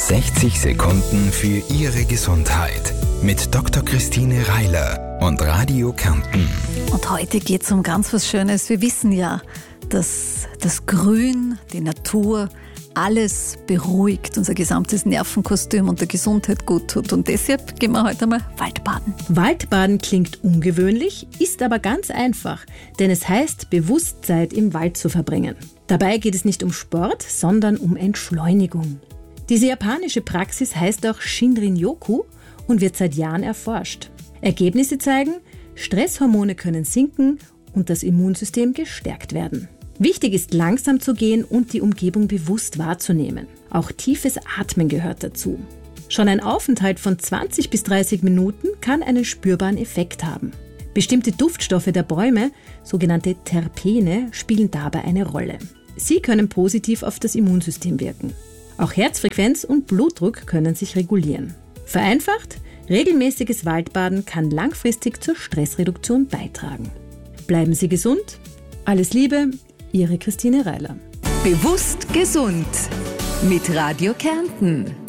60 Sekunden für Ihre Gesundheit mit Dr. Christine Reiler und Radio Kärnten. Und heute geht es um ganz was Schönes. Wir wissen ja, dass das Grün, die Natur, alles beruhigt, unser gesamtes Nervenkostüm und der Gesundheit gut tut. Und deshalb gehen wir heute mal Waldbaden. Waldbaden klingt ungewöhnlich, ist aber ganz einfach, denn es heißt, bewusst Zeit im Wald zu verbringen. Dabei geht es nicht um Sport, sondern um Entschleunigung. Diese japanische Praxis heißt auch Shinrin-yoku und wird seit Jahren erforscht. Ergebnisse zeigen, Stresshormone können sinken und das Immunsystem gestärkt werden. Wichtig ist, langsam zu gehen und die Umgebung bewusst wahrzunehmen. Auch tiefes Atmen gehört dazu. Schon ein Aufenthalt von 20 bis 30 Minuten kann einen spürbaren Effekt haben. Bestimmte Duftstoffe der Bäume, sogenannte Terpene, spielen dabei eine Rolle. Sie können positiv auf das Immunsystem wirken. Auch Herzfrequenz und Blutdruck können sich regulieren. Vereinfacht, regelmäßiges Waldbaden kann langfristig zur Stressreduktion beitragen. Bleiben Sie gesund. Alles Liebe, Ihre Christine Reiler. Bewusst gesund mit Radio Kärnten.